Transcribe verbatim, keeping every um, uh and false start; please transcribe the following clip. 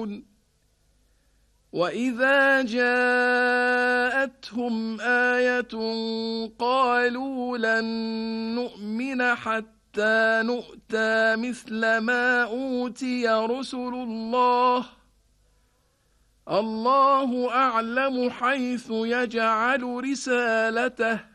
يعلمون وإذا جاءتهم آية قالوا لن نؤمن حتى نؤتى مثل ما أوتي رسل الله الله أعلم حيث يجعل رسالته